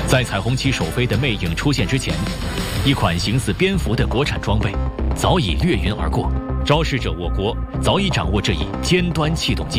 在彩虹旗首飞的魅影出现之前，一款形似蝙蝠的国产装备早已掠云而过，昭示着我国早已掌握这一尖端气动技术。